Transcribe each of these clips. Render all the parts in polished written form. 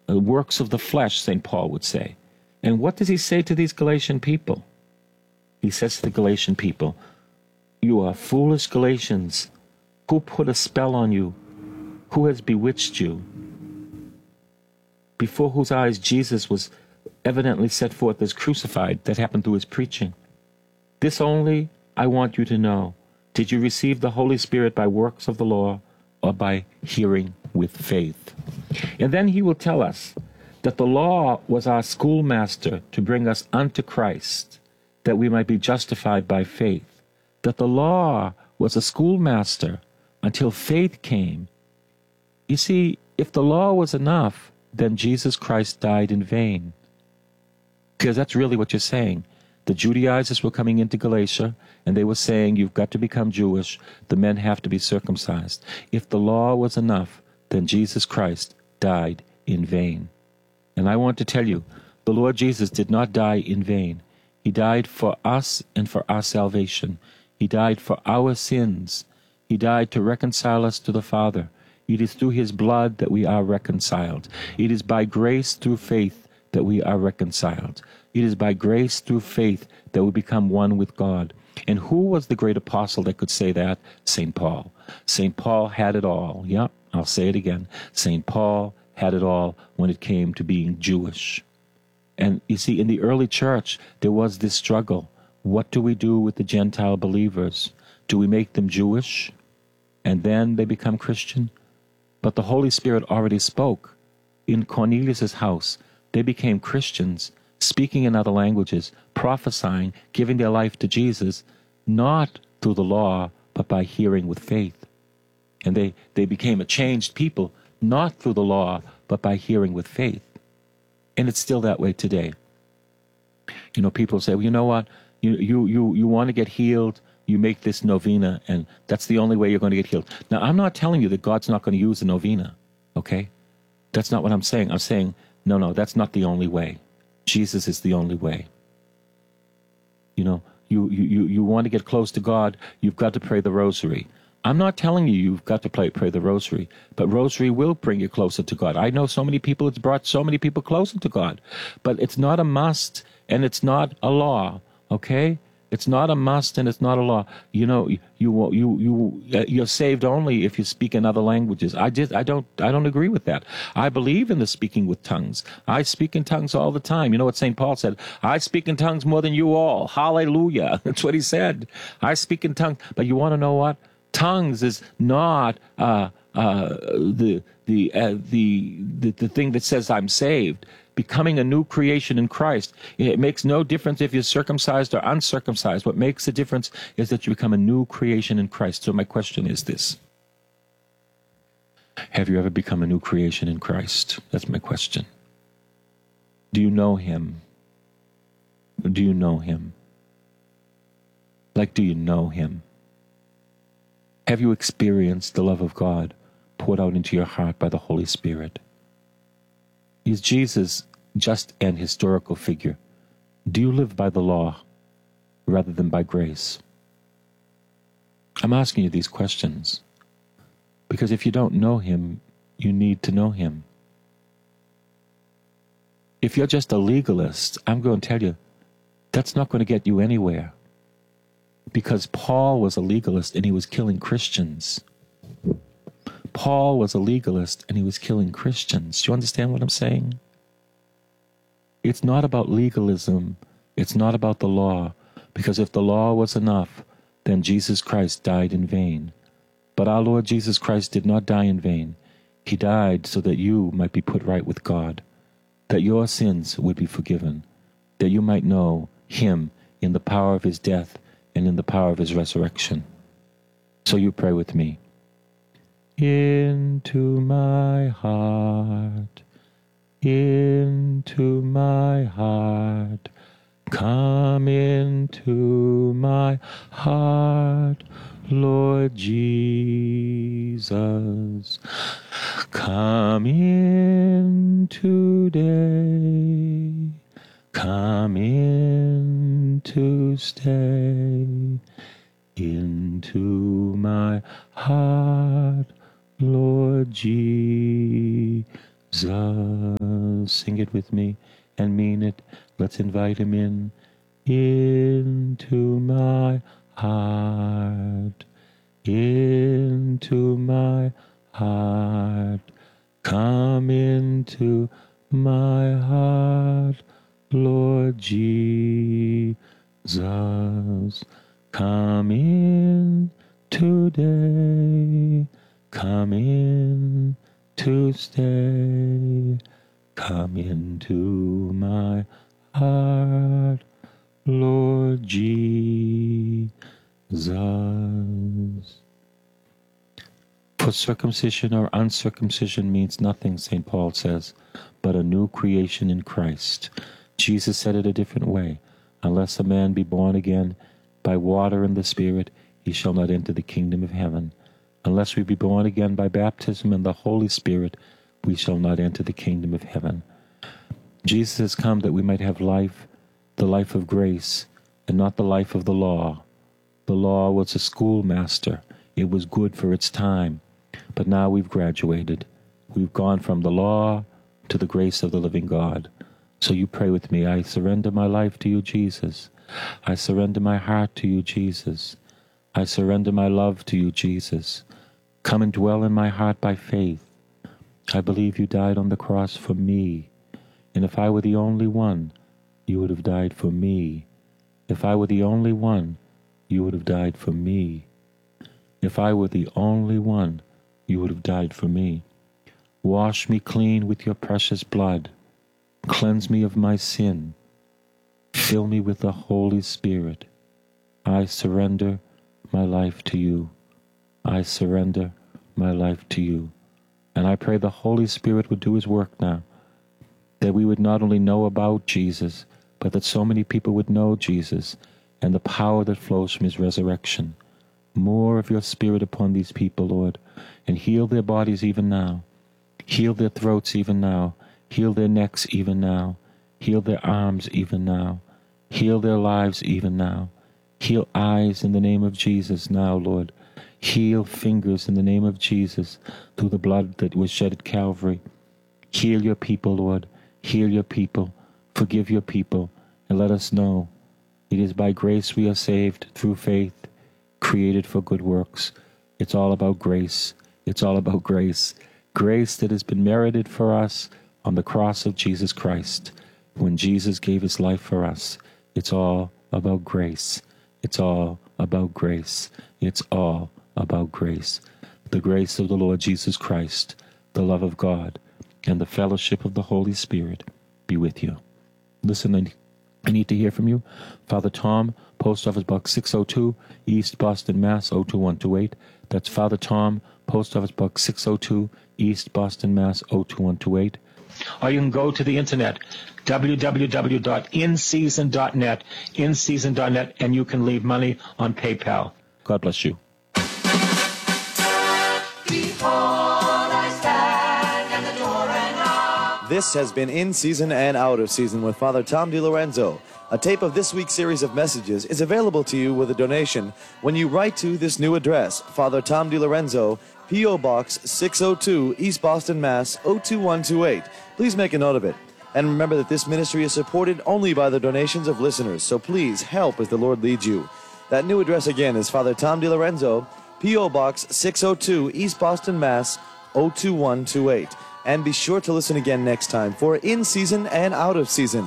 works of the flesh, St. Paul would say. And what does he say to these Galatian people? He says to the Galatian people, you are foolish Galatians. Who put a spell on you? Who has bewitched you? Before whose eyes Jesus was evidently set forth as crucified. That happened through his preaching. This only I want you to know. Did you receive the Holy Spirit by works of the law or by hearing with faith? And then he will tell us that the law was our schoolmaster to bring us unto Christ, that we might be justified by faith. That the law was a schoolmaster until faith came. You see, if the law was enough, then Jesus Christ died in vain. Because that's really what you're saying. The Judaizers were coming into Galatia, and they were saying, you've got to become Jewish. The men have to be circumcised. If the law was enough, then Jesus Christ died in vain. And I want to tell you, the Lord Jesus did not die in vain. He died for us and for our salvation. He died for our sins. He died to reconcile us to the Father. It is through his blood that we are reconciled. It is by grace through faith that we are reconciled. It is by grace through faith that we become one with God. And who was the great apostle that could say that? St. Paul. St. Paul had it all. Yeah, I'll say it again. St. Paul had it all when it came to being Jewish. And you see, in the early church, there was this struggle. What do we do with the Gentile believers? Do we make them Jewish and then they become Christian? But the Holy Spirit already spoke. In Cornelius' house, they became Christians, speaking in other languages, prophesying, giving their life to Jesus, not through the law, but by hearing with faith. And they became a changed people, not through the law, but by hearing with faith. And it's still that way today. You know, people say, well, you know what? You want to get healed, you make this novena, and that's the only way you're going to get healed. Now, I'm not telling you that God's not going to use the novena, okay? That's not what I'm saying. I'm saying, no, that's not the only way. Jesus is the only way. You know, you want to get close to God, you've got to pray the rosary. I'm not telling you've got to pray the rosary, but rosary will bring you closer to God. I know so many people, it's brought so many people closer to God, but it's not a must and it's not a law, okay? It's not a must and it's not a law. You know, you're saved only if you speak in other languages. I don't agree with that. I believe in the speaking with tongues. I speak in tongues all the time. You know what St. Paul said? I speak in tongues more than you all. Hallelujah. That's what he said. I speak in tongues. But you want to know what? Tongues is not the thing that says I'm saved. Becoming a new creation in Christ. It makes no difference if you're circumcised or uncircumcised. What makes the difference is that you become a new creation in Christ. So my question is this. Have you ever become a new creation in Christ? That's my question. Do you know him? Do you know him? Like, do you know him? Have you experienced the love of God poured out into your heart by the Holy Spirit? Is Jesus just an historical figure? Do you live by the law rather than by grace? I'm asking you these questions because if you don't know him, you need to know him. If you're just a legalist, I'm going to tell you, that's not going to get you anywhere. Because Paul was a legalist and he was killing Christians. Paul was a legalist and he was killing Christians. Do you understand what I'm saying? It's not about legalism. It's not about the law. Because if the law was enough, then Jesus Christ died in vain. But our Lord Jesus Christ did not die in vain. He died so that you might be put right with God, that your sins would be forgiven, that you might know him in the power of his death and in the power of his resurrection. So you pray with me. Into my heart, into my heart, come into my heart, Lord Jesus. Come in today, come in to stay, into my heart, Lord Jesus. Sing it with me and mean it. Let's invite him in. Into my heart. Into my heart. Come into my heart, Lord Jesus. Come in today. Come in to stay. Come into my heart, Lord Jesus. For circumcision or uncircumcision means nothing, St. Paul says, but a new creation in Christ. Jesus said it a different way. Unless a man be born again by water and the Spirit, he shall not enter the kingdom of heaven. Unless we be born again by baptism and the Holy Spirit, we shall not enter the kingdom of heaven. Jesus has come that we might have life, the life of grace, and not the life of the law. The law was a schoolmaster. It was good for its time. But now we've graduated. We've gone from the law to the grace of the living God. So you pray with me. I surrender my life to you, Jesus. I surrender my heart to you, Jesus. I surrender my love to you, Jesus. Come and dwell in my heart by faith. I believe you died on the cross for me. And if I were the only one, you would have died for me. If I were the only one, you would have died for me. If I were the only one, you would have died for me. Wash me clean with your precious blood. Cleanse me of my sin. Fill me with the Holy Spirit. I surrender my life to you. I surrender my life to you. And I pray the Holy Spirit would do his work now, that we would not only know about Jesus, but that so many people would know Jesus and the power that flows from his resurrection. More of your Spirit upon these people, Lord, and heal their bodies even now. Heal their throats even now. Heal their necks even now. Heal their arms even now. Heal their lives even now. Heal eyes in the name of Jesus now, Lord. Heal fingers in the name of Jesus through the blood that was shed at Calvary. Heal your people, Lord. Heal your people. Forgive your people. And let us know it is by grace we are saved through faith, created for good works. It's all about grace. It's all about grace. Grace that has been merited for us on the cross of Jesus Christ. When Jesus gave his life for us, it's all about grace. It's all about grace. It's all about grace. The grace of the Lord Jesus Christ, the love of God, and the fellowship of the Holy Spirit be with you. Listen, I need to hear from you. Father Tom, Post Office Box 602, East Boston, Mass. 02128. That's Father Tom, Post Office Box 602, East Boston, Mass. 02128. Or you can go to the internet, www.inseason.net, inseason.net, and you can leave money on PayPal. God bless you. This has been In Season and Out of Season with Father Tom DiLorenzo. A tape of this week's series of messages is available to you with a donation when you write to this new address, Father Tom DiLorenzo, P.O. Box 602, East Boston, Mass. 02128. Please make a note of it. And remember that this ministry is supported only by the donations of listeners, so please help as the Lord leads you. That new address again is Father Tom DiLorenzo, P.O. Box 602, East Boston, Mass. 02128. And be sure to listen again next time for In Season and Out of Season.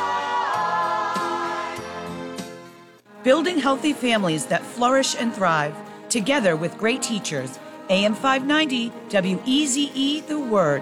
Building healthy families that flourish and thrive, together with great teachers. AM 590, WEZE, The Word.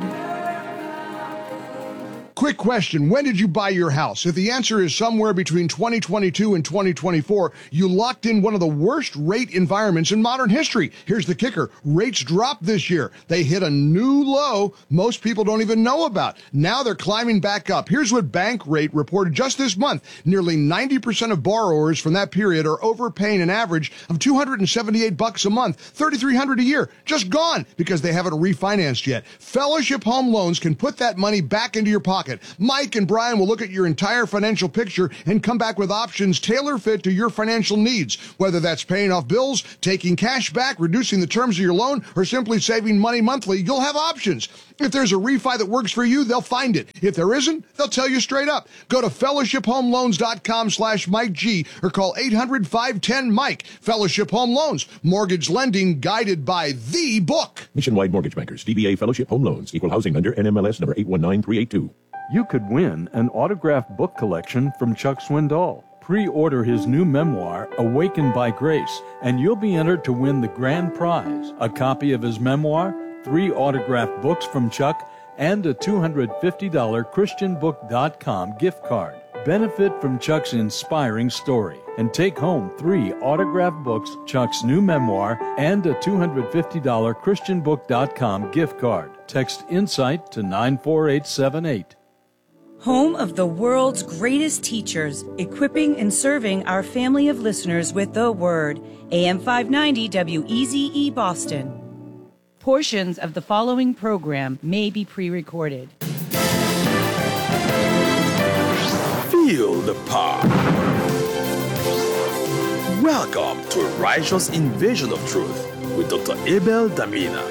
Quick question, when did you buy your house? If the answer is somewhere between 2022 and 2024, you locked in one of the worst rate environments in modern history. Here's the kicker. Rates dropped this year. They hit a new low most people don't even know about. Now they're climbing back up. Here's what Bankrate reported just this month. Nearly 90% of borrowers from that period are overpaying an average of $278 a month, $3,300 a year. Just gone because they haven't refinanced yet. Fellowship Home Loans can put that money back into your pocket. Mike and Brian will look at your entire financial picture and come back with options tailor-fit to your financial needs. Whether that's paying off bills, taking cash back, reducing the terms of your loan, or simply saving money monthly, you'll have options. If there's a refi that works for you, they'll find it. If there isn't, they'll tell you straight up. Go to fellowshiphomeloans.com/Mike G or call 800-510-MIKE. Fellowship Home Loans. Mortgage lending guided by the book. Nationwide Mortgage Bankers, DBA Fellowship Home Loans, Equal Housing Lender, NMLS number 819382. You could win an autographed book collection from Chuck Swindoll. Pre-order his new memoir, Awakened by Grace, and you'll be entered to win the grand prize, a copy of his memoir, 3 autographed books from Chuck, and a $250 ChristianBook.com gift card. Benefit from Chuck's inspiring story and take home 3 autographed books, Chuck's new memoir, and a $250 ChristianBook.com gift card. Text INSIGHT to 94878. Home of the world's greatest teachers, equipping and serving our family of listeners with the Word. AM 590 WEZE Boston. Portions of the following program may be pre-recorded. Feel the power. Welcome to Righteous Invasion of Truth with Dr. Abel Damina.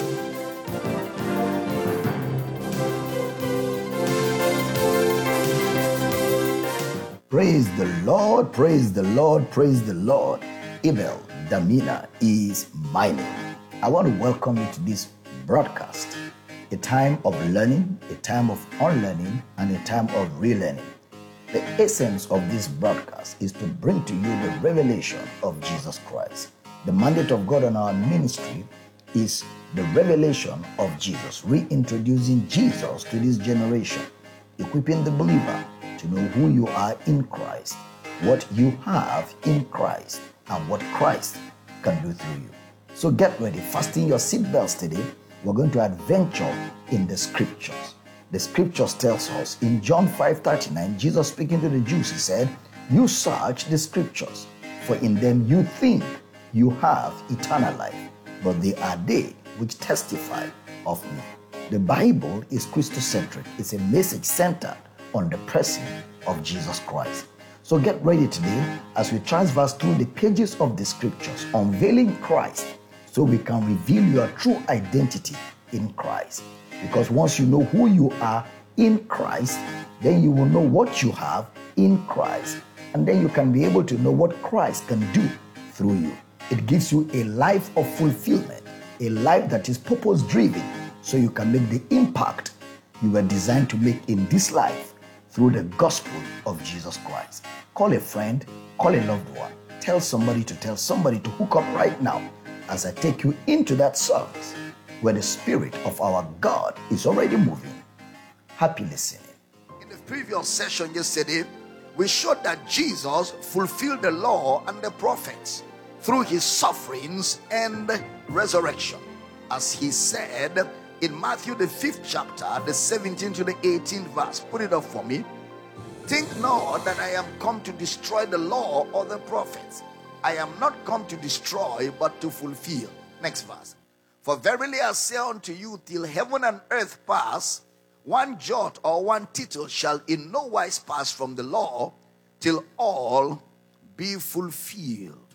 Praise the Lord, praise the Lord, praise the Lord. Abel Damina is my name. I want to welcome you to this broadcast, a time of learning, a time of unlearning, and a time of relearning. The essence of this broadcast is to bring to you the revelation of Jesus Christ. The mandate of God on our ministry is the revelation of Jesus, reintroducing Jesus to this generation, equipping the believer to know who you are in Christ, what you have in Christ, and what Christ can do through you. So get ready, fasten your seatbelts today. We're going to adventure in the scriptures. The scriptures tells us in John 5:39, Jesus speaking to the Jews, he said, "You search the scriptures, for in them you think you have eternal life, but they are they which testify of me." The Bible is Christocentric. It's a message centered on the person of Jesus Christ. So get ready today as we transverse through the pages of the scriptures, unveiling Christ so we can reveal your true identity in Christ. Because once you know who you are in Christ, then you will know what you have in Christ. And then you can be able to know what Christ can do through you. It gives you a life of fulfillment, a life that is purpose-driven, so you can make the impact you were designed to make in this life through the gospel of Jesus Christ. Call a friend, call a loved one, tell somebody to hook up right now as I take you into that service where the Spirit of our God is already moving. Happy listening. In the previous session yesterday, we showed that Jesus fulfilled the law and the prophets through his sufferings and resurrection. As he said in Matthew the 5th chapter, the 17th to the 18th verse. Put it up for me. "Think not that I am come to destroy the law or the prophets. I am not come to destroy, but to fulfill." Next verse. "For verily I say unto you, till heaven and earth pass, one jot or one tittle shall in no wise pass from the law, till all be fulfilled."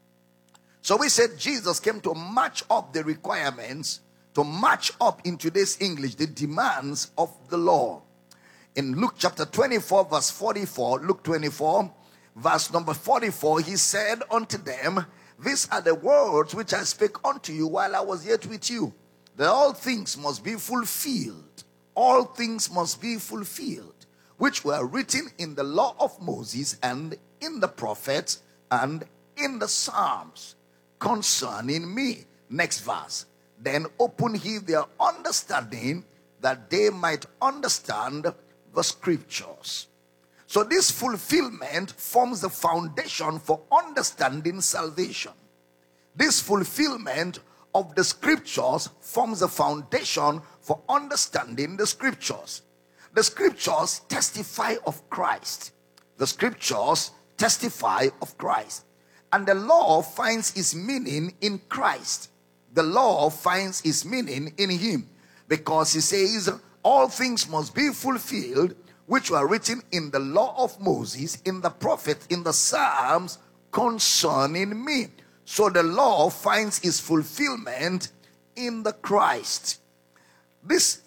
So we said Jesus came to match up the requirements, to match up in today's English the demands of the law. In Luke chapter 24 verse 44, Luke 24 verse number 44, he said unto them, "These are the words which I spake unto you while I was yet with you, that all things must be fulfilled, all things must be fulfilled, which were written in the law of Moses and in the prophets and in the Psalms concerning me." Next verse. "Then open he their understanding, that they might understand the scriptures." So this fulfillment forms the foundation for understanding salvation. This fulfillment of the scriptures forms the foundation for understanding the scriptures. The scriptures testify of Christ. The scriptures testify of Christ. And the law finds its meaning in Christ. The law finds its meaning in him, because he says all things must be fulfilled which were written in the law of Moses, in the prophets, in the Psalms concerning me. So the law finds its fulfillment in the Christ. This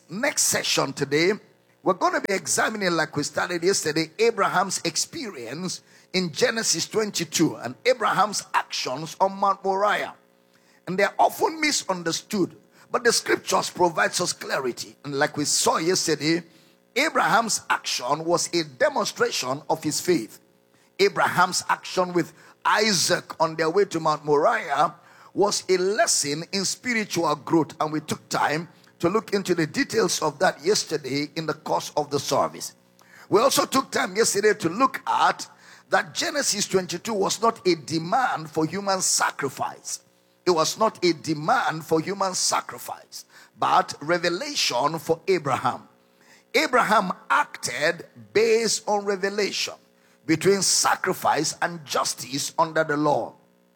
next session today, we're going to be examining, like we started yesterday, Abraham's experience in Genesis 22 and Abraham's actions on Mount Moriah. And they're often misunderstood, but the scriptures provides us clarity. And like we saw yesterday, Abraham's action was a demonstration of his faith. Abraham's action with Isaac on their way to Mount Moriah was a lesson in spiritual growth, and we took time to look into the details of that yesterday in the course of the service. We also took time yesterday to look at that Genesis 22 was not a demand for human sacrifice. It was not a demand for human sacrifice, but revelation for Abraham. Abraham acted based on revelation between sacrifice and justice under the law.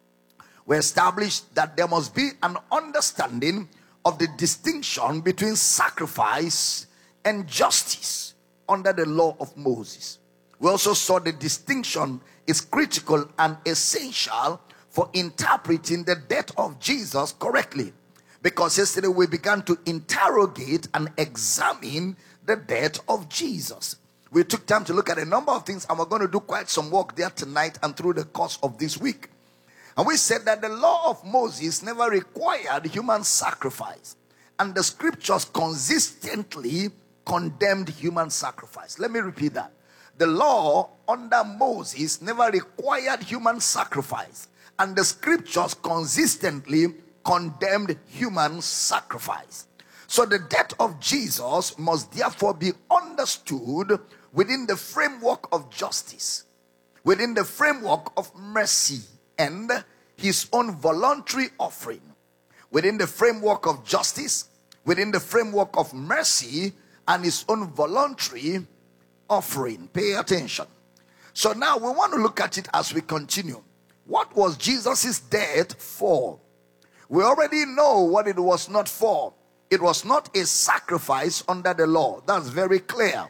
We established that there must be an understanding of the distinction between sacrifice and justice under the law of Moses. We also saw the distinction is critical and essential for interpreting the death of Jesus correctly. Because yesterday we began to interrogate and examine the death of Jesus. We took time to look at a number of things, and we're going to do quite some work there tonight and through the course of this week. And we said that the law of Moses never required human sacrifice, and the scriptures consistently condemned human sacrifice. Let me repeat that. The law under Moses never required human sacrifice, and the scriptures consistently condemned human sacrifice. So the death of Jesus must therefore be understood within the framework of justice, within the framework of mercy and his own voluntary offering, within the framework of justice, within the framework of mercy and his own voluntary offering. Pay attention. So now we want to look at it as we continue. What was Jesus' death for? We already know what it was not for. It was not a sacrifice under the law. That's very clear.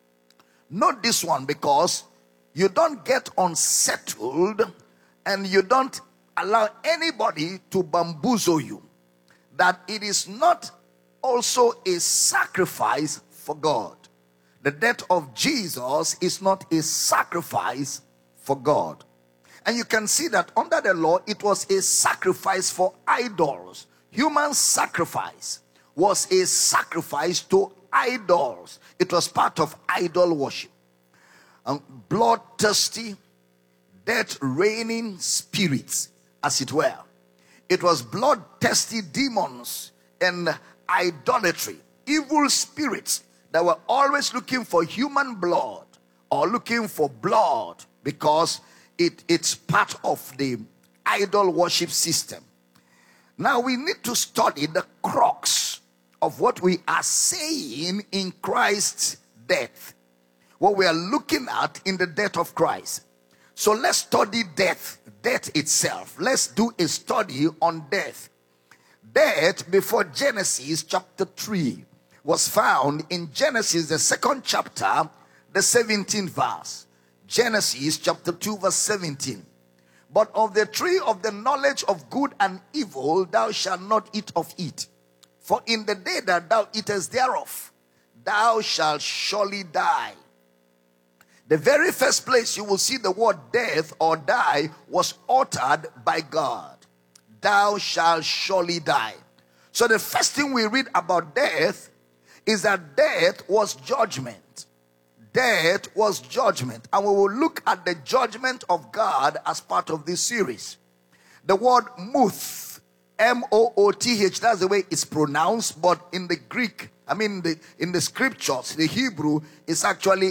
Note this one, because you don't get unsettled and you don't allow anybody to bamboozle you, that it is not also a sacrifice for God. The death of Jesus is not a sacrifice for God. And you can see that under the law, it was a sacrifice for idols. Human sacrifice was a sacrifice to idols. It was part of idol worship. Bloodthirsty, death-reigning spirits, as it were. It was bloodthirsty demons and idolatry, evil spirits that were always looking for human blood or looking for blood because it's part of the idol worship system. Now we need to study the crux of what we are saying in Christ's death, what we are looking at in the death of Christ. So let's study death itself. Let's do a study on death. Death before Genesis chapter 3 was found in Genesis, the 2nd chapter, the 17th verse. Genesis chapter 2 verse 17. But of the tree of the knowledge of good and evil thou shalt not eat of it. For in the day that thou eatest thereof, thou shalt surely die. The very first place you will see the word death or die was uttered by God. Thou shalt surely die. So the first thing we read about death is that death was judgment. Death was judgment. And we will look at the judgment of God as part of this series. The word muth, M-O-O-T-H, that's the way it's pronounced, but in the Greek, in the scriptures, the Hebrew, is actually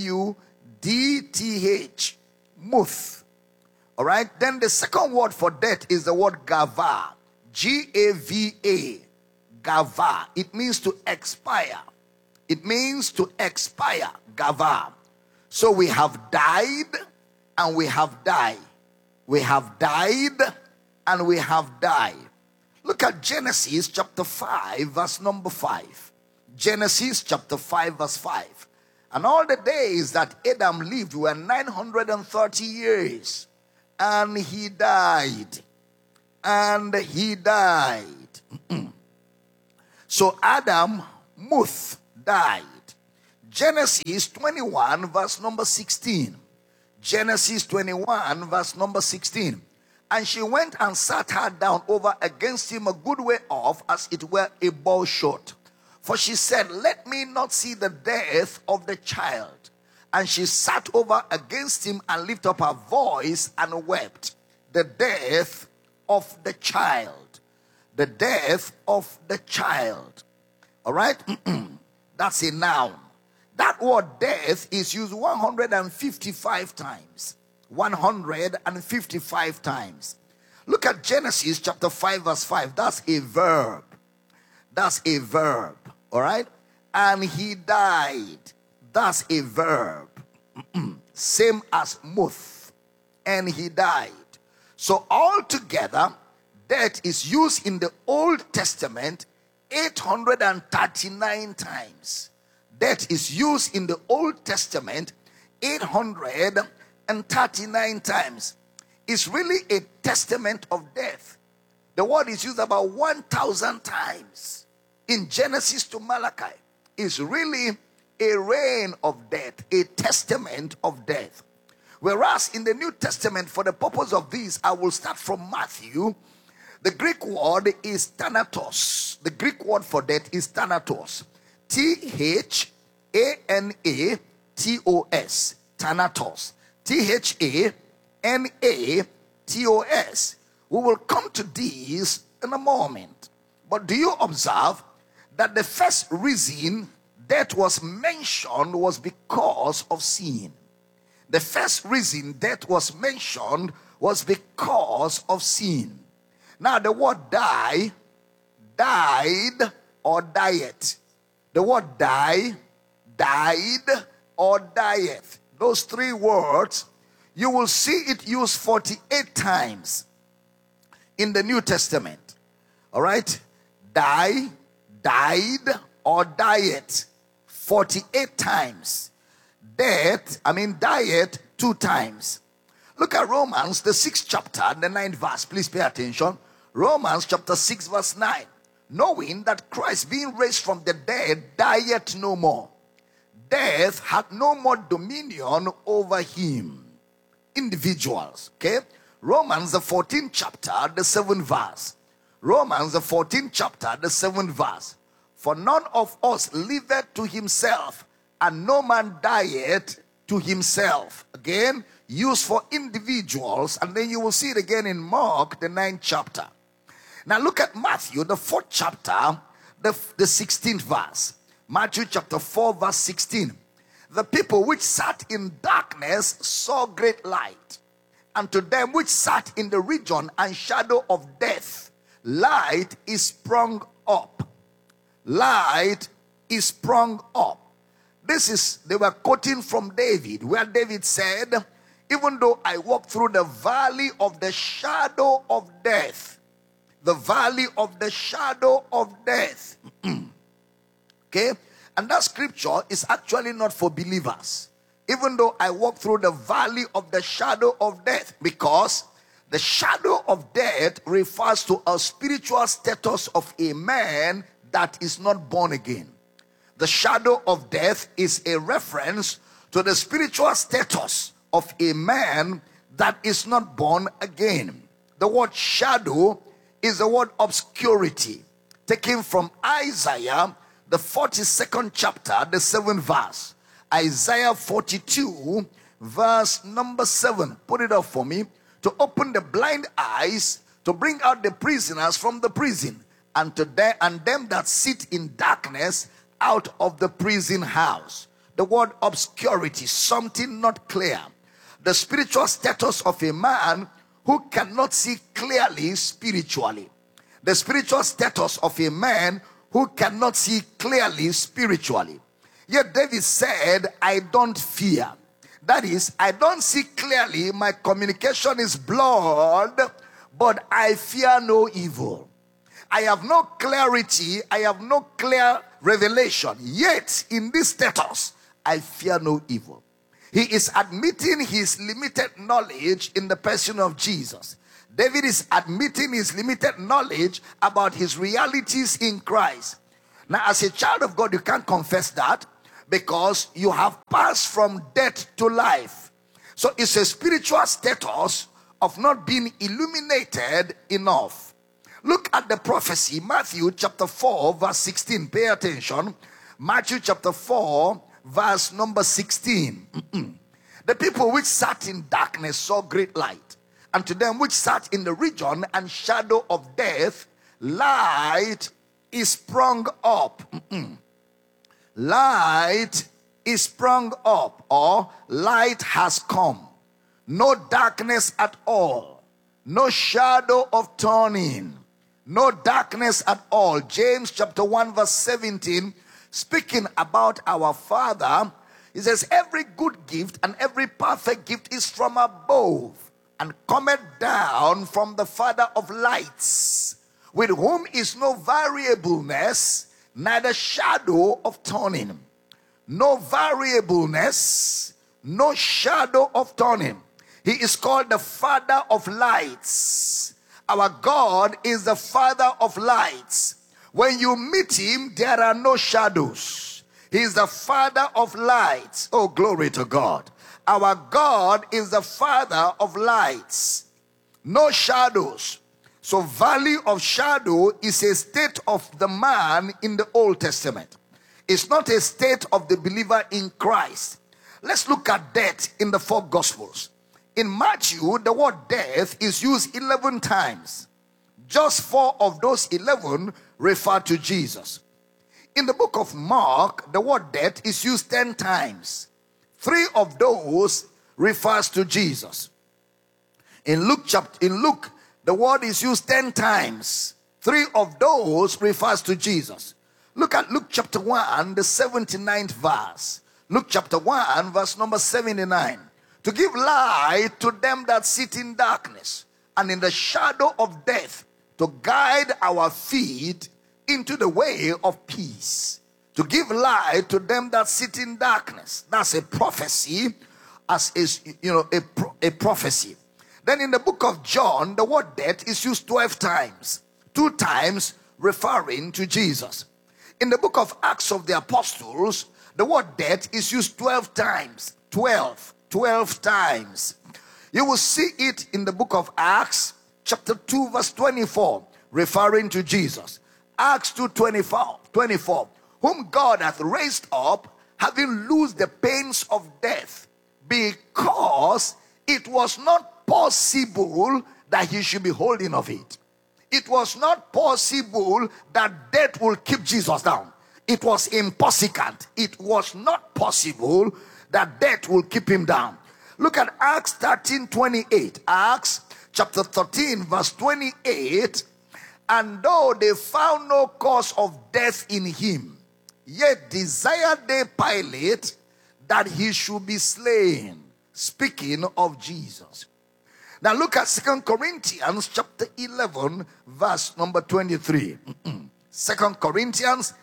M-U-D-T-H, muth. All right. Then the second word for death is the word gava, G-A-V-A, gava. It means to expire. It means to expire, gava. So we have died and we have died. We have died and we have died. Look at Genesis chapter 5 verse number 5. Genesis chapter 5 verse 5. And all the days that Adam lived were 930 years. And he died. And he died. So Adam Muth died. Genesis 21 verse number 16. Genesis 21 verse number 16. And she went and sat her down over against him a good way off, as it were a bow shot. For she said, let me not see the death of the child. And she sat over against him and lifted up her voice and wept. The death of the child. The death of the child. All right? That's a noun. That word death is used 155 times. 155 times. Look at Genesis chapter 5 verse 5. That's a verb. That's a verb. All right? And he died. That's a verb. Same as muth. And he died. So altogether, death is used in the Old Testament 839 times. Death is used in the Old Testament 839 times. It's really a testament of death. The word is used about 1,000 times in Genesis to Malachi. It's really a reign of death, a testament of death. Whereas in the New Testament, for the purpose of this, I will start from Matthew. The Greek word is thanatos. The Greek word for death is thanatos. Thanatos. Thanatos. Thanatos. We will come to these in a moment. But do you observe that the first reason death was mentioned was because of sin? The first reason death was mentioned was because of sin. Now the word die, died, or dieth. The word die, died, or dieth. Those three words, you will see it used 48 times in the New Testament. All right? Die, died, or dieth. 48 times. Diet 2 times. Look at Romans, the 6th chapter, the 9th verse. Please pay attention. Romans chapter 6 verse 9. Knowing that Christ, being raised from the dead, dieth no more. Death had no more dominion over him. Individuals. Okay? Romans the 14th chapter, the 7th verse. Romans the 14th chapter, the 7th verse. For none of us liveth to himself, and no man dieth to himself. Again, used for individuals, and then you will see it again in Mark, the 9th chapter. Now look at Matthew, the 4th chapter, the 16th verse. Matthew chapter 4, verse 16. The people which sat in darkness saw great light. And to them which sat in the region and shadow of death, light is sprung up. Light is sprung up. They were quoting from David, where David said, even though I walk through the valley of the shadow of death, the valley of the shadow of death. Okay? And that scripture is actually not for believers. Even though I walk through the valley of the shadow of death, because the shadow of death refers to a spiritual status of a man that is not born again. The shadow of death is a reference to the spiritual status of a man that is not born again. The word shadow is the word obscurity, taken from Isaiah, the 42nd chapter, the 7th verse. Isaiah 42, verse number 7. Put it up for me. To open the blind eyes, to bring out the prisoners from the prison, and them that sit in darkness out of the prison house. The word obscurity, something not clear. The spiritual status of a man who cannot see clearly spiritually. The spiritual status of a man who cannot see clearly spiritually. Yet David said, I don't fear. That is, I don't see clearly, my communication is blurred, but I fear no evil. I have no clarity, I have no clear revelation. Yet, in this status, I fear no evil. He is admitting his limited knowledge in the person of Jesus. David is admitting his limited knowledge about his realities in Christ. Now, as a child of God, you can't confess that because you have passed from death to life. So it's a spiritual status of not being illuminated enough. Look at the prophecy, Matthew chapter 4, verse 16. Pay attention. Matthew chapter 4, verse number 16. The people which sat in darkness saw great light. And to them which sat in the region and shadow of death, light is sprung up. Light is sprung up, or light has come. No darkness at all. No shadow of turning. No darkness at all. James chapter 1 verse 17, speaking about our Father, he says, every good gift and every perfect gift is from above, and cometh down from the Father of lights, with whom is no variableness, neither shadow of turning. No variableness, no shadow of turning. He is called the Father of lights. Our God is the Father of lights. When you meet him, there are no shadows. He is the Father of lights. Oh, glory to God. Our God is the Father of lights. No shadows. So valley of shadow is a state of the man in the Old Testament. It's not a state of the believer in Christ. Let's look at death in the 4 Gospels. In Matthew, the word death is used 11 times. Just 4 of those 11 refer to Jesus. In the book of Mark, the word death is used 10 times. 3 of those refers to Jesus. In Luke, the word is used 10 times. 3 of those refers to Jesus. Look at Luke chapter 1, the 79th verse. Luke chapter 1, verse number 79. To give light to them that sit in darkness and in the shadow of death, to guide our feet into the way of peace. To give light to them that sit in darkness. That's a prophecy, as is, a prophecy. Then in the book of John, the word death is used 12 times. 2 times referring to Jesus. In the book of Acts of the Apostles, the word death is used 12 times. 12 times. You will see it in the book of Acts, chapter 2, verse 24, referring to Jesus. Acts 2:24, whom God hath raised up, having loosed the pains of death, because it was not possible that he should be holding of it. It was not possible that death will keep Jesus down. It was impossible. It was not possible that death will keep him down. Look at Acts 13:28. Acts chapter 13 verse 28. And though they found no cause of death in him, yet desired they Pilate that he should be slain. Speaking of Jesus. Now look at 2 Corinthians chapter 11 verse number 23. 2 Corinthians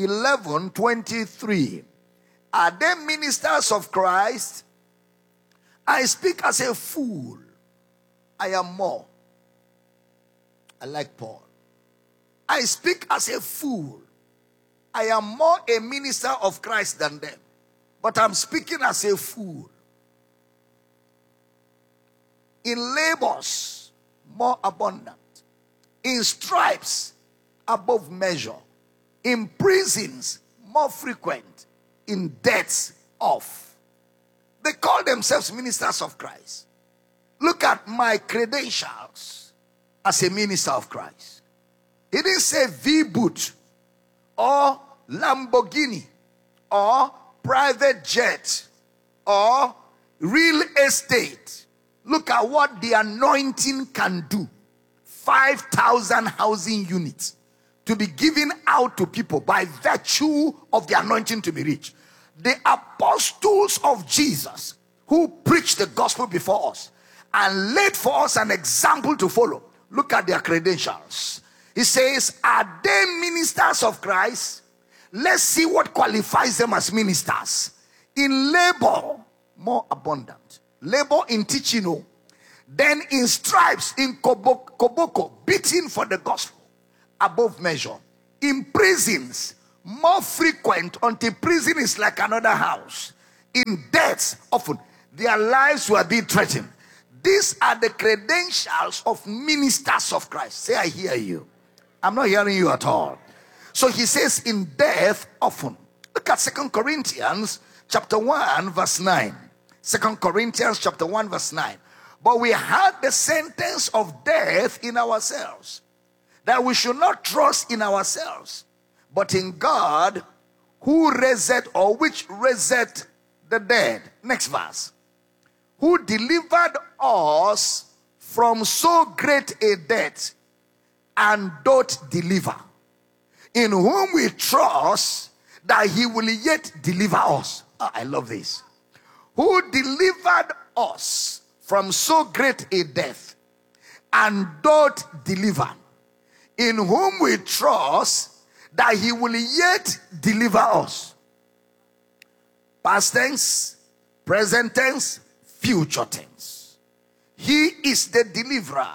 11:23. Are they ministers of Christ? I speak as a fool. I am more. I like Paul. I speak as a fool. I am more a minister of Christ than them. But I'm speaking as a fool. In labors, more abundant. In stripes, above measure. In prisons, more frequent. In deaths, off. They call themselves ministers of Christ. Look at my credentials as a minister of Christ. He didn't say V-boot or Lamborghini or private jet or real estate. Look at what the anointing can do. 5,000 housing units to be given out to people by virtue of the anointing to be rich. The apostles of Jesus who preached the gospel before us and laid for us an example to follow. Look at their credentials. He says, are they ministers of Christ? Let's see what qualifies them as ministers. In labor, more abundant. Labor in teaching, then in stripes, in koboko, beating for the gospel, above measure. In prisons, more frequent until prison is like another house. In deaths, often, their lives were being threatened. These are the credentials of ministers of Christ. Say, I hear you. I'm not hearing you at all. So he says, in death, often. Look at 2 Corinthians chapter 1, verse 9. 2 Corinthians chapter 1, verse 9. But we had the sentence of death in ourselves, that we should not trust in ourselves, but in God, who raised, or which raised the dead. Next verse. Who delivered us from so great a death, and doth deliver, in whom we trust that he will yet deliver us. Oh, I love this. Who delivered us from so great a death, and doth deliver, in whom we trust that he will yet deliver us. Past tense, present tense, future tense. He is the deliverer.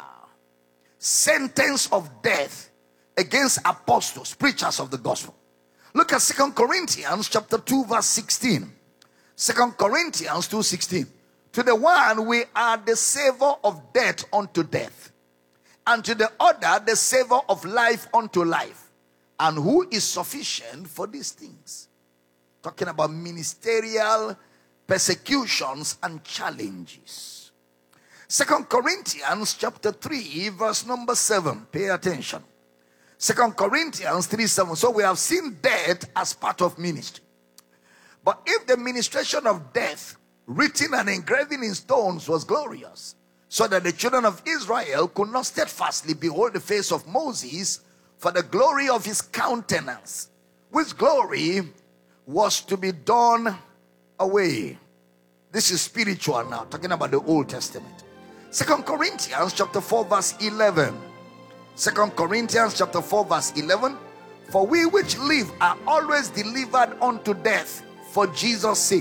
Sentence of death against apostles, preachers of the gospel. Look at 2 Corinthians chapter 2, verse 16. 2 Corinthians 2:16. To the one we are the savor of death unto death, and to the other the savor of life unto life. And who is sufficient for these things? Talking about ministerial persecutions and challenges. 2 Corinthians chapter 3, verse number 7. Pay attention. 2 Corinthians 3:7. So we have seen death as part of ministry. But if the ministration of death, written and engraving in stones, was glorious, so that the children of Israel could not steadfastly behold the face of Moses for the glory of his countenance, which glory was to be done away. This is spiritual now, talking about the Old Testament. 2 Corinthians chapter 4, verse 11. 2 Corinthians chapter 4, verse 11. For we which live are always delivered unto death for Jesus' sake,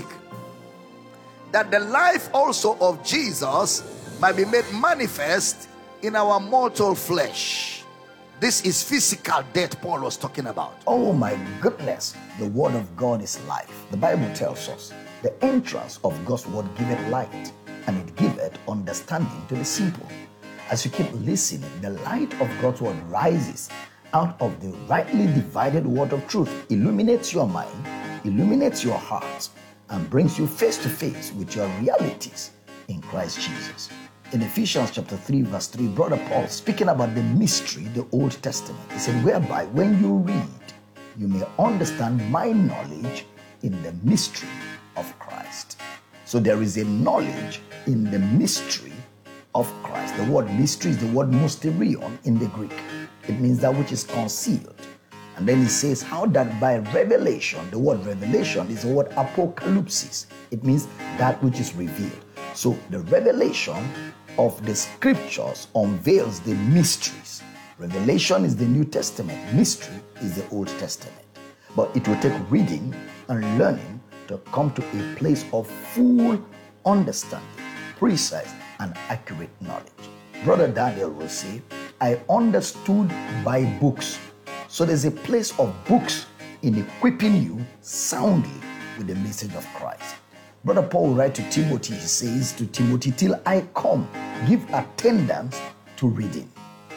that the life also of Jesus might be made manifest in our mortal flesh. This is physical death Paul was talking about. Oh my goodness, the word of God is life. The Bible tells us the entrance of God's word giveth light, and it giveth understanding to the simple. As you keep listening, the light of God's word rises out of the rightly divided word of truth, illuminates your mind, illuminates your heart, and brings you face to face with your realities in Christ Jesus. In Ephesians chapter 3, verse 3, Brother Paul, speaking about the mystery, the Old Testament, he said, whereby when you read, you may understand my knowledge in the mystery of Christ. So there is a knowledge in the mystery of Christ. The word mystery is the word mysterion in the Greek. It means that which is concealed. And then he says how that by revelation, the word revelation is the word apocalypsis. It means that which is revealed. So the revelation of the scriptures unveils the mysteries. Revelation is the New Testament. Mystery is the Old Testament. But it will take reading and learning to come to a place of full understanding, precise and accurate knowledge. Brother Daniel will say, I understood by books. So there's a place of books in equipping you soundly with the message of Christ. Brother Paul writes to Timothy, he says to Timothy, till I come, give attendance to reading.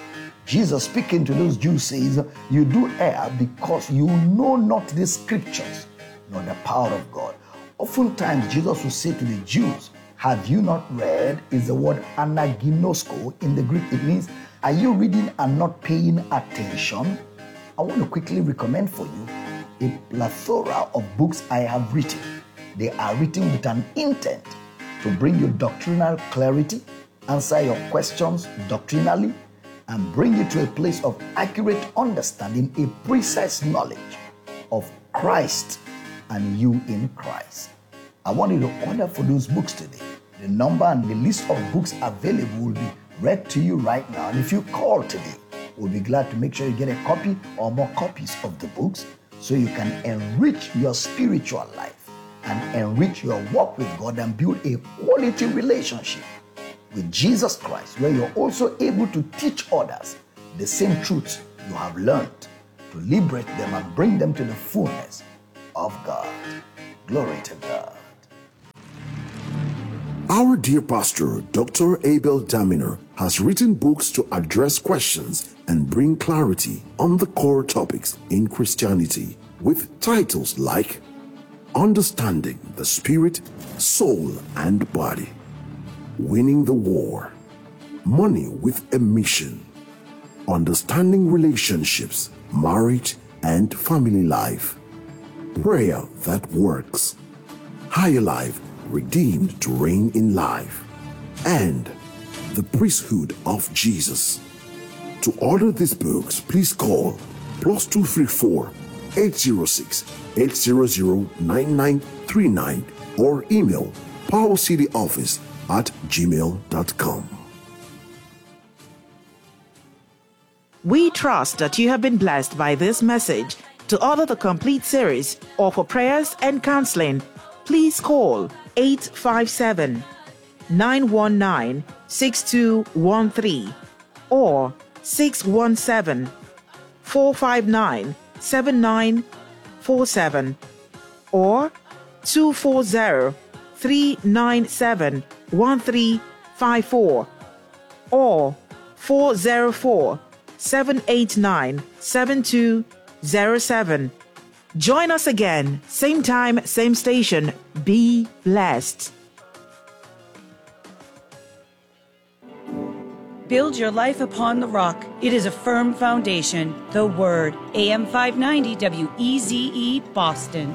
Jesus speaking to those Jews says, you do err because you know not the scriptures, nor the power of God. Oftentimes Jesus will say to the Jews, have you not read? Is the word anaginosko in the Greek. It means, are you reading and not paying attention? I want to quickly recommend for you a plethora of books I have written. They are written with an intent to bring you doctrinal clarity, answer your questions doctrinally, and bring you to a place of accurate understanding, a precise knowledge of Christ and you in Christ. I want you to order for those books today. The number and the list of books available will be read to you right now. And if you call today, we'll be glad to make sure you get a copy or more copies of the books so you can enrich your spiritual life and enrich your walk with God and build a quality relationship with Jesus Christ, where you're also able to teach others the same truths you have learned to liberate them and bring them to the fullness of God. Glory to God. Our dear pastor, Dr. Abel Daminer, has written books to address questions and bring clarity on the core topics in Christianity, with titles like Understanding the Spirit, Soul, and Body, Winning the War, Money with a Mission, Understanding Relationships, Marriage and Family Life, Prayer That Works, Higher Life, Redeemed to Reign in Life, and The Priesthood of Jesus. To order these books, please call +234 806 800 9939 or email powercityoffice@gmail.com. We trust that you have been blessed by this message. To order the complete series or for prayers and counseling, please call 857-919-6213 or 617-459-7947 or 240-397-1354 or 404-789-7207. Join us again, same time, same station. Be blessed. Build your life upon the rock. It is a firm foundation. The Word. AM 590 WEZE Boston.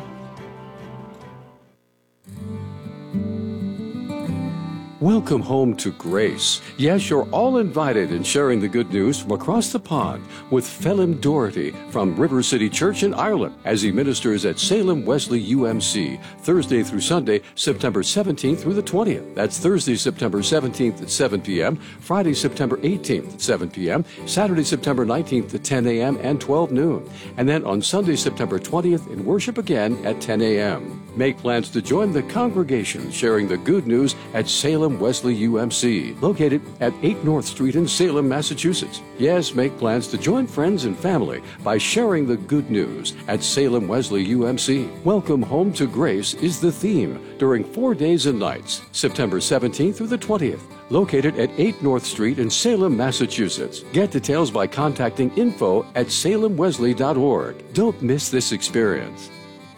Welcome home to Grace. Yes, you're all invited in sharing the good news from across the pond with Phelim Doherty from River City Church in Ireland as he ministers at Salem Wesley UMC Thursday through Sunday, September 17th through the 20th. That's Thursday, September 17th at 7 p.m., Friday, September 18th at 7 p.m., Saturday, September 19th at 10 a.m. and 12 noon. And then on Sunday, September 20th in worship again at 10 a.m. Make plans to join the congregation sharing the good news at Salem Wesley UMC, located at 8 North Street in Salem, Massachusetts. Yes, make plans to join friends and family by sharing the good news at Salem Wesley UMC. Welcome home to Grace is the theme during 4 days and nights, September 17th through the 20th, located at 8 North Street in Salem, Massachusetts. Get details by contacting info@salemwesley.org. Don't miss this experience.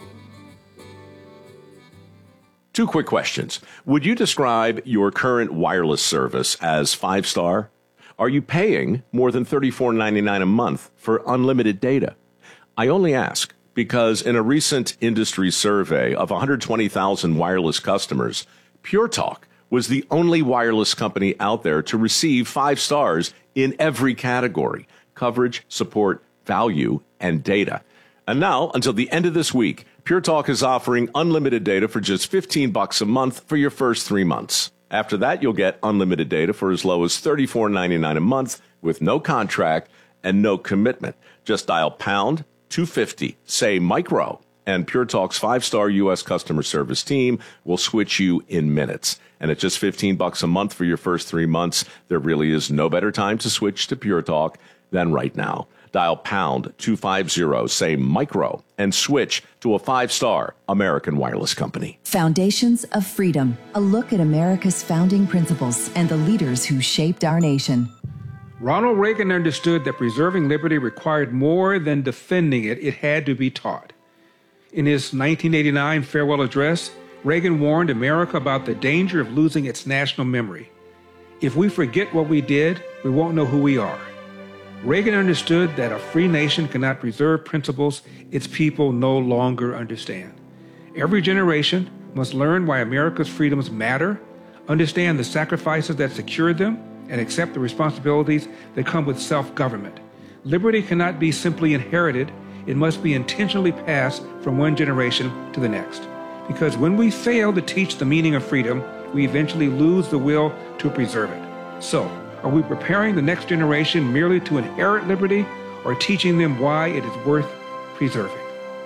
2 quick questions. Would you describe your current wireless service as 5-star? Are you paying more than $34.99 a month for unlimited data? I only ask because in a recent industry survey of 120,000 wireless customers, Pure Talk was the only wireless company out there to receive 5 stars in every category: coverage, support, value, and data. And now, until the end of this week, Pure Talk is offering unlimited data for just $15 a month for your first 3 months. After that, you'll get unlimited data for as low as $34.99 a month with no contract and no commitment. Just dial pound 250, say micro, and Pure Talk's 5-star U.S. customer service team will switch you in minutes. And at just $15 a month for your first 3 months, there really is no better time to switch to Pure Talk than right now. Dial pound 250, say micro, and switch to a 5-star American wireless company. Foundations of Freedom, a look at America's founding principles and the leaders who shaped our nation. Ronald Reagan understood that preserving liberty required more than defending it. It had to be taught. In his 1989 farewell address, Reagan warned America about the danger of losing its national memory. If we forget what we did, we won't know who we are. Reagan understood that a free nation cannot preserve principles its people no longer understand. Every generation must learn why America's freedoms matter, understand the sacrifices that secured them, and accept the responsibilities that come with self-government. Liberty cannot be simply inherited. It must be intentionally passed from one generation to the next. Because when we fail to teach the meaning of freedom, we eventually lose the will to preserve it. So, are we preparing the next generation merely to inherit liberty, or teaching them why it is worth preserving?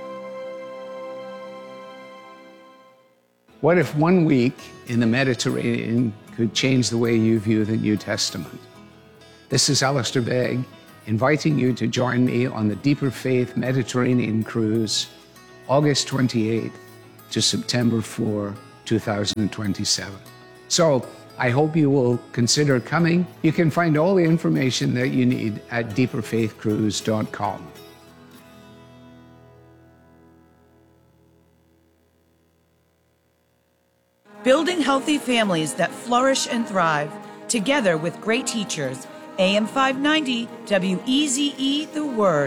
What if 1 week in the Mediterranean could change the way you view the New Testament? This is Alistair Begg, inviting you to join me on the Deeper Faith Mediterranean Cruise, August 28th to September 4, 2027. So I hope you will consider coming. You can find all the information that you need at deeperfaithcruise.com. Building healthy families that flourish and thrive, together with great teachers. AM 590, WEZE, The Word.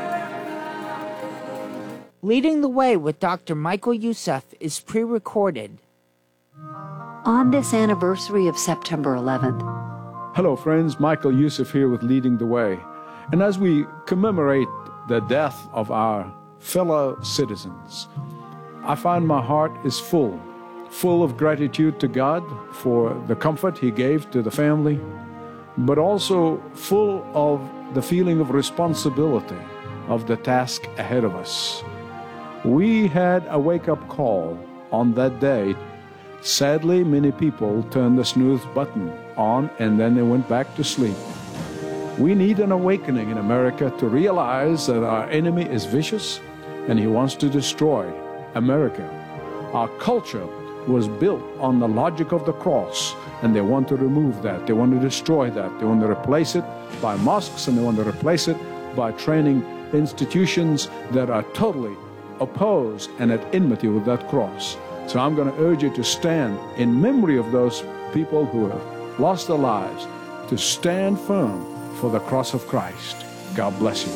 Leading the Way with Dr. Michael Youssef is pre-recorded. On this anniversary of September 11th. Hello friends, Michael Youssef here with Leading the Way. And as we commemorate the death of our fellow citizens, I find my heart is full of gratitude to God for the comfort He gave to the family, but also full of the feeling of responsibility of the task ahead of us. We had a wake-up call on that day. Sadly, many people turned the snooze button on and then they went back to sleep. We need an awakening in America to realize that our enemy is vicious and he wants to destroy America. Our culture was built on the logic of the cross, and they want to remove that. They want to destroy that. They want to replace it by mosques, and they want to replace it by training institutions that are totally opposed and at enmity with that cross. So I'm going to urge you to stand in memory of those people who have lost their lives, to stand firm for the cross of Christ. God bless you.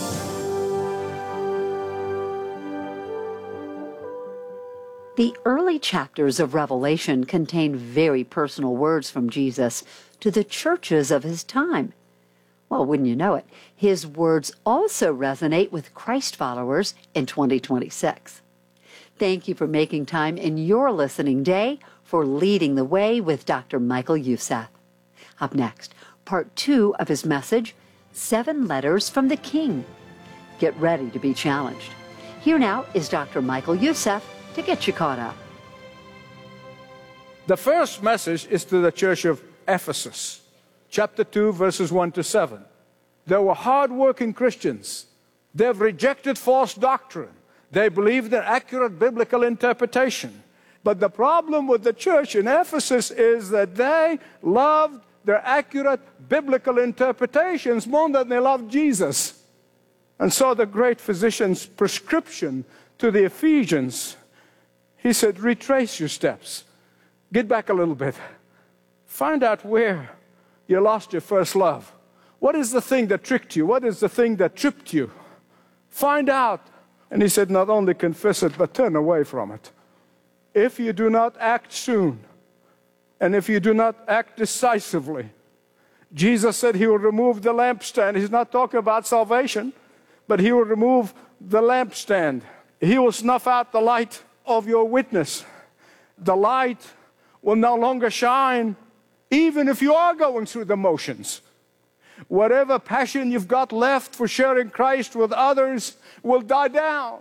The early chapters of Revelation contain very personal words from Jesus to the churches of his time. Well, wouldn't you know it, his words also resonate with Christ followers in 2026. Thank you for making time in your listening day for Leading the Way with Dr. Michael Youssef. Up next, part 2 of his message, 7 Letters from the King. Get ready to be challenged. Here now is Dr. Michael Youssef to get you caught up. The first message is to the church of Ephesus, chapter 2, verses 1 to 7. They were hard-working Christians. They've rejected false doctrine. They believed in accurate biblical interpretation. But the problem with the church in Ephesus is that they loved their accurate biblical interpretations more than they loved Jesus. And so the great physician's prescription to the Ephesians, he said, retrace your steps. Get back a little bit. Find out where you lost your first love. What is the thing that tricked you? What is the thing that tripped you? Find out. And he said, not only confess it, but turn away from it. If you do not act soon, and if you do not act decisively, Jesus said he will remove the lampstand. He's not talking about salvation, but he will remove the lampstand. He will snuff out the light of your witness. The light will no longer shine, even if you are going through the motions. Whatever passion you've got left for sharing Christ with others will die down.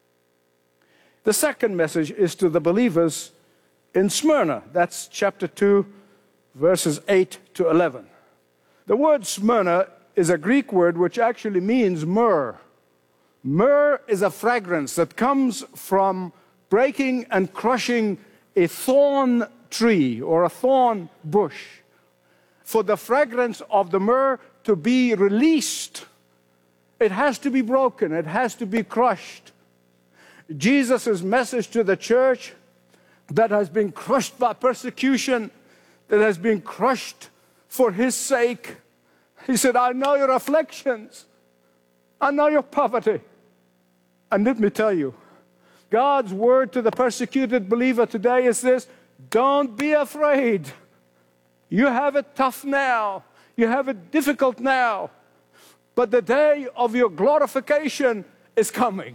The second message is to the believers in Smyrna. That's chapter 2, verses 8 to 11. The word Smyrna is a Greek word which actually means myrrh. Myrrh is a fragrance that comes from breaking and crushing a thorn tree or a thorn bush. For the fragrance of the myrrh to be released, it has to be broken, it has to be crushed. Jesus' message to the church that has been crushed by persecution, that has been crushed for his sake, he said, I know your afflictions, I know your poverty. And let me tell you, God's word to the persecuted believer today is this: don't be afraid. You have it tough now. You have it difficult now. But the day of your glorification is coming.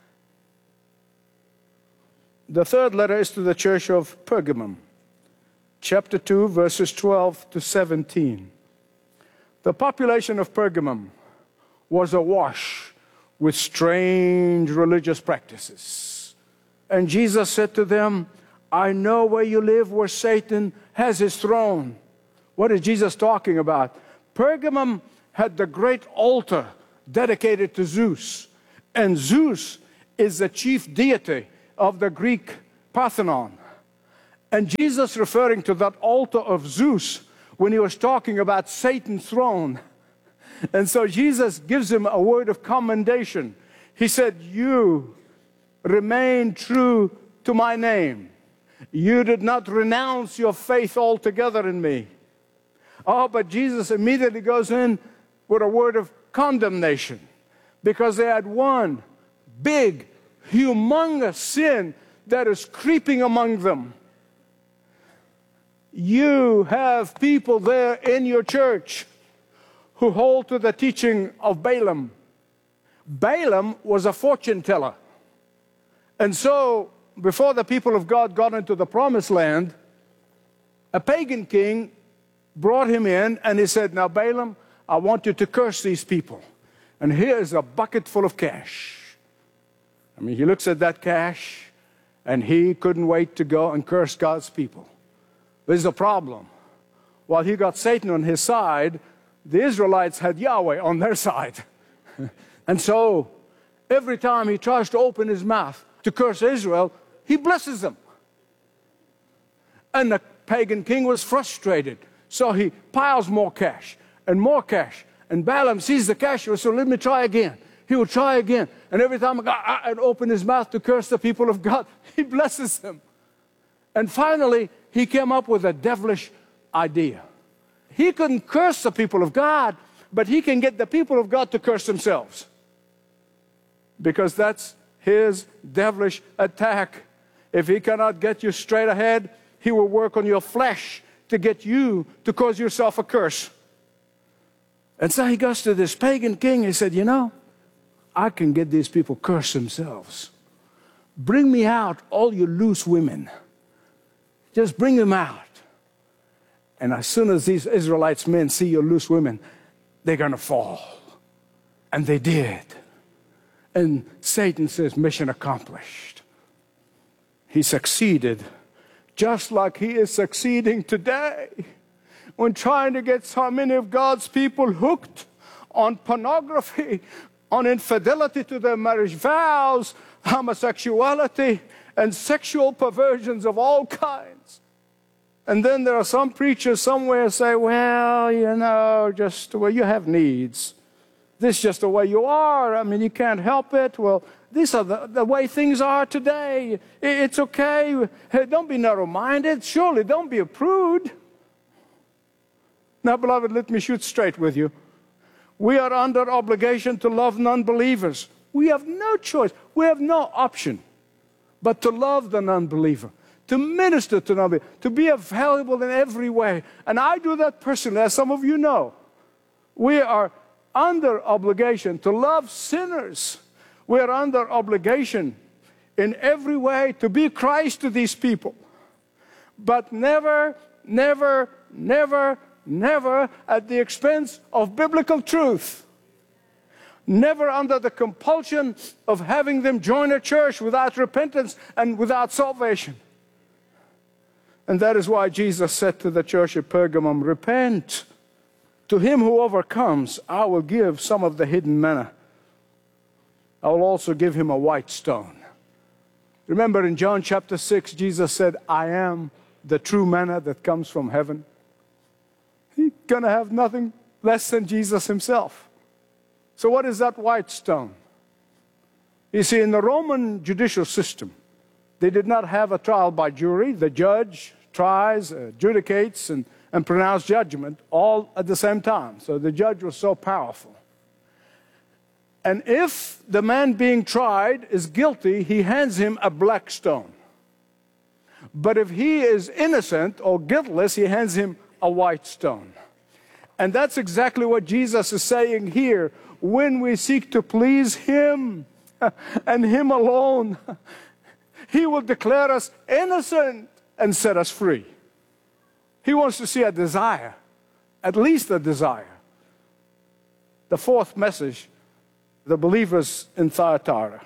The third letter is to the church of Pergamum, chapter 2, verses 12 to 17. The population of Pergamum was awash with strange religious practices. And Jesus said to them, I know where you live, where Satan has his throne. What is Jesus talking about? Pergamum had the great altar dedicated to Zeus. And Zeus is the chief deity of the Greek Parthenon. And Jesus, referring to that altar of Zeus when he was talking about Satan's throne. And so Jesus gives him a word of commendation. He said, you remain true to my name. You did not renounce your faith altogether in me. Oh, but Jesus immediately goes in with a word of condemnation, because they had one big, humongous sin that is creeping among them. You have people there in your church who hold to the teaching of Balaam. Balaam was a fortune teller. And so, before the people of God got into the promised land, a pagan king brought him in and he said, now Balaam, I want you to curse these people. And here's a bucket full of cash. I mean, he looks at that cash and he couldn't wait to go and curse God's people. There's a problem. While he got Satan on his side, the Israelites had Yahweh on their side. And so, every time he tries to open his mouth to curse Israel, he blesses them. And the pagan king was frustrated. So he piles more cash and more cash. And Balaam sees the cash, so let me try again. He will try again. And every time I'd open his mouth to curse the people of God, he blesses them. And finally, he came up with a devilish idea. He couldn't curse the people of God, but he can get the people of God to curse themselves. Because that's his devilish attack. If he cannot get you straight ahead, he will work on your flesh to get you to cause yourself a curse. And so he goes to this pagan king. He said, you know, I can get these people curse themselves. Bring me out all you loose women. Just bring them out. And as soon as these Israelites men see your loose women, they're going to fall. And they did. And Satan says, mission accomplished. He succeeded, just like he is succeeding today, when trying to get so many of God's people hooked on pornography, on infidelity to their marriage vows, homosexuality, and sexual perversions of all kinds. And then there are some preachers somewhere say, well, you know, just well, you have needs. This is just the way you are. I mean, you can't help it. Well, these are the way things are today. It's okay. Hey, don't be narrow-minded. Surely don't be a prude. Now, beloved, let me shoot straight with you. We are under obligation to love non-believers. We have no choice. We have no option but to love the non-believer, to minister to non-believer, to be available in every way. And I do that personally, as some of you know. We are under obligation to love sinners. We are under obligation in every way to be Christ to these people. But never, never, never, never at the expense of biblical truth. Never under the compulsion of having them join a church without repentance and without salvation. And that is why Jesus said to the church at Pergamum, repent. To him who overcomes, I will give some of the hidden manna. I will also give him a white stone. Remember in John chapter 6, Jesus said, I am the true manna that comes from heaven. He's going to have nothing less than Jesus himself. So what is that white stone? You see, in the Roman judicial system, they did not have a trial by jury. The judge tries, adjudicates, and pronounces judgment all at the same time. So the judge was so powerful. And if the man being tried is guilty, he hands him a black stone. But if he is innocent or guiltless, he hands him a white stone. And that's exactly what Jesus is saying here. When we seek to please him and him alone, he will declare us innocent and set us free. He wants to see a desire, at least a desire. The fourth message, the believers in Thyatira.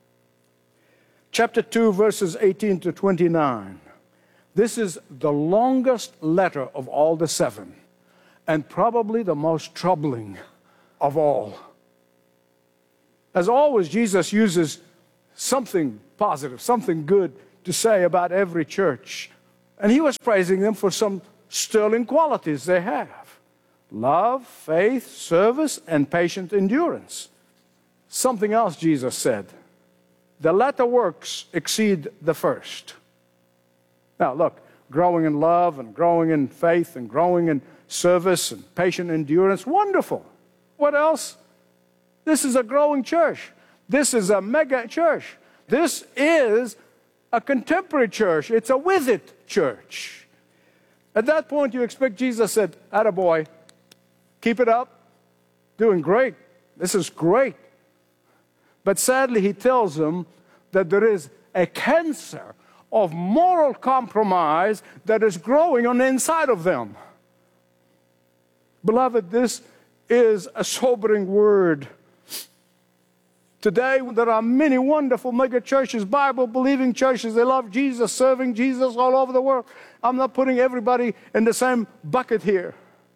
Chapter 2, verses 18 to 29. This is the longest letter of all the seven, and probably the most troubling of all. As always, Jesus uses something positive, something good to say about every church. And he was praising them for some sterling qualities they have: love, faith, service, and patient endurance. Something else Jesus said: the latter works exceed the first. Now look, growing in love and growing in faith and growing in service and patient endurance, wonderful. What else? This is a growing church. This is a mega church. This is a contemporary church. It's a with it church. At that point, you expect Jesus said, "Attaboy, keep it up, doing great. This is great." But sadly, he tells them that there is a cancer of moral compromise that is growing on the inside of them. Beloved, this is a sobering word. Today, there are many wonderful mega churches, Bible-believing churches. They love Jesus, serving Jesus all over the world. I'm not putting everybody in the same bucket here.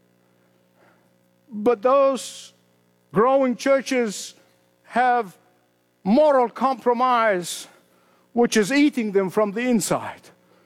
But those growing churches have moral compromise, which is eating them from the inside.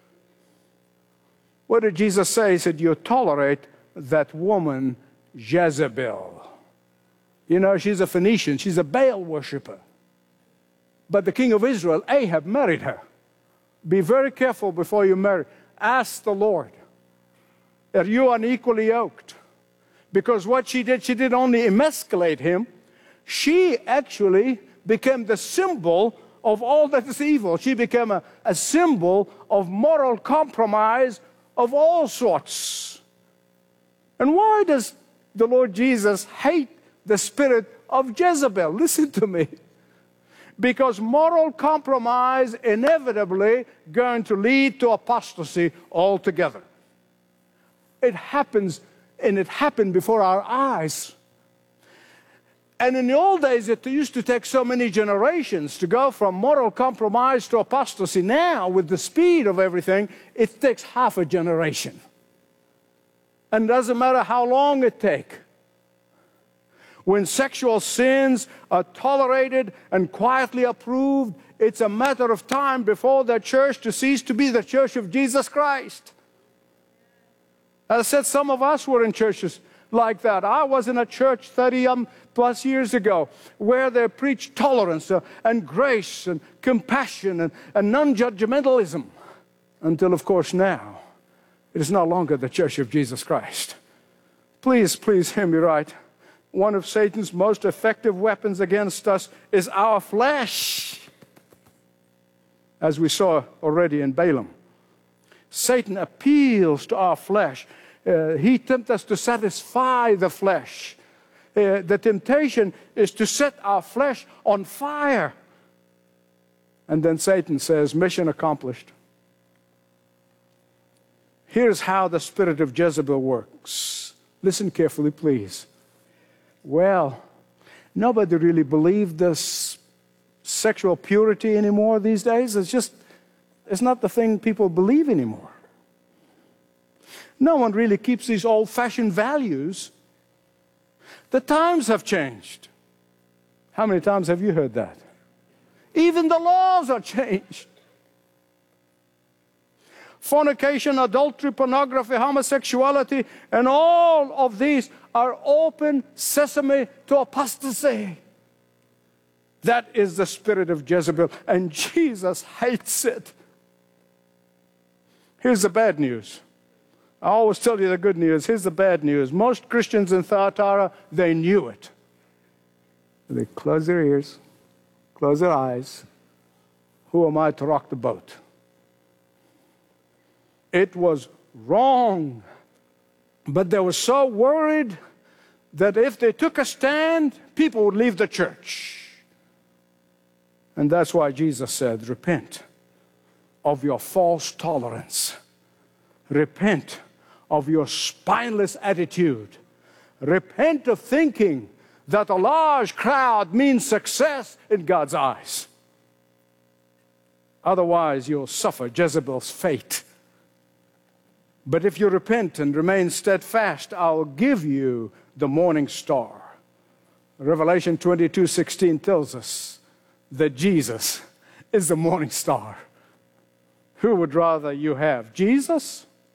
What did Jesus say? He said, "You tolerate that woman Jezebel." You know, she's a Phoenician. She's a Baal worshiper. But the king of Israel, Ahab, married her. Be very careful before you marry. Ask the Lord, are you unequally yoked? Because what she did only emasculate him. She actually became the symbol of all that is evil. She became a symbol of moral compromise of all sorts. And why does the Lord Jesus hate the spirit of Jezebel? Listen to me. Because moral compromise inevitably going to lead to apostasy altogether. It happens, and it happened before our eyes. And in the old days, it used to take so many generations to go from moral compromise to apostasy. Now, with the speed of everything, it takes half a generation. And it doesn't matter how long it takes. When sexual sins are tolerated and quietly approved, it's a matter of time before the church to cease to be the church of Jesus Christ. As I said, some of us were in churches like that. I was in a church 30+ years ago where they preached tolerance and grace and compassion and non-judgmentalism. Until, of course, now it is no longer the church of Jesus Christ. Please hear me right. One of Satan's most effective weapons against us is our flesh, as we saw already in Balaam. Satan appeals to our flesh. He tempts us to satisfy the flesh. The temptation is to set our flesh on fire. And then Satan says, "Mission accomplished." Here's how the spirit of Jezebel works. Listen carefully, please. Well, nobody really believes this sexual purity anymore these days. It's not the thing people believe anymore. No one really keeps these old-fashioned values. The times have changed. How many times have you heard that? Even the laws are changed. Fornication, adultery, pornography, homosexuality, and all of these are open sesame to apostasy. That is the spirit of Jezebel, and Jesus hates it. Here's the bad news. I always tell you the good news. Here's the bad news. Most Christians in Thyatira, they knew it. They close their ears, close their eyes. Who am I to rock the boat? It was wrong. But they were so worried that if they took a stand, people would leave the church. And that's why Jesus said, repent of your false tolerance. Repent of your spineless attitude. Repent of thinking that a large crowd means success in God's eyes. Otherwise, you'll suffer Jezebel's fate. But if you repent and remain steadfast, I'll give you the morning star. Revelation 22:16 tells us that Jesus is the morning star. Who would rather you have, Jesus